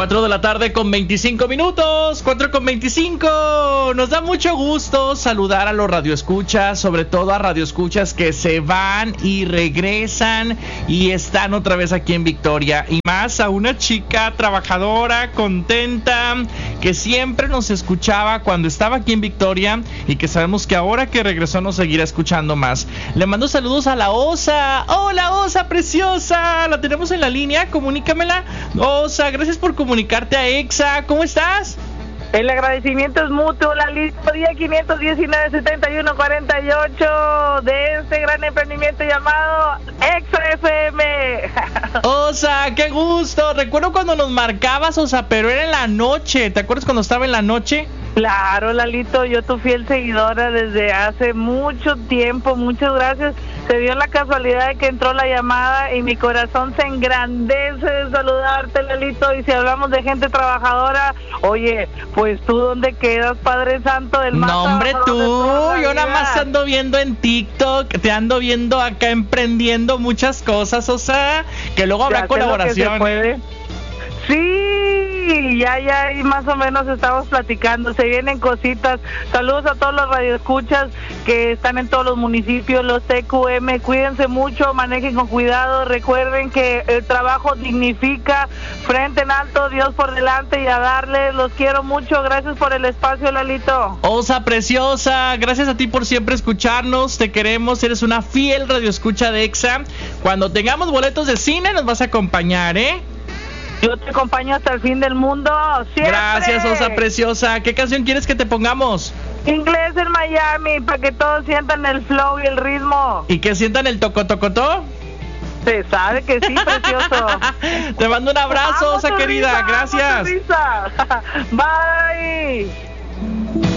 4 de la tarde con 25 minutos, 4 con 25. Nos da mucho gusto saludar a los radioescuchas, sobre todo a radioescuchas que se van y regresan y están otra vez aquí en Victoria. Y más a una chica trabajadora, contenta, que siempre nos escuchaba cuando estaba aquí en Victoria y que sabemos que ahora que regresó nos seguirá escuchando más. Le mando saludos a la Osa. ¡Hola, Osa preciosa! La tenemos en la línea, comunícamela. Osa, gracias por comunicarte a EXA. ¿Cómo estás? El agradecimiento es mutuo, Lalito. Día 519-7148 de este gran emprendimiento llamado EXA FM. Osa, qué gusto. Recuerdo cuando nos marcabas, Osa, pero era en la noche. ¿Te acuerdas cuando estaba en la noche? Claro, Lalito, yo tu fiel seguidora desde hace mucho tiempo. Muchas gracias. Se dio la casualidad de que entró la llamada y mi corazón se engrandece de saludarte, Lalito. Y si hablamos de gente trabajadora, oye, pues tú ¿dónde quedas, Padre Santo del mar? No, hombre, tú, yo nada más te ando viendo en TikTok, te ando viendo acá emprendiendo muchas cosas, o sea, que luego habrá colaboración. Sí, ya, y más o menos estamos platicando, se vienen cositas. Saludos a todos los radioescuchas que están en todos los municipios, los TQM, cuídense mucho, manejen con cuidado, recuerden que el trabajo dignifica, frente en alto, Dios por delante y a darle, los quiero mucho, gracias por el espacio, Lalito. Osa preciosa, gracias a ti por siempre escucharnos, te queremos, eres una fiel radioescucha de EXA. Cuando tengamos boletos de cine nos vas a acompañar, ¿eh? Yo te acompaño hasta el fin del mundo, siempre. Gracias, Osa preciosa. ¿Qué canción quieres que te pongamos? Inglés en Miami, para que todos sientan el flow y el ritmo. ¿Y que sientan el tocotocotó? Se sabe que sí, precioso. Te mando un abrazo, Osa querida, gracias. Bye.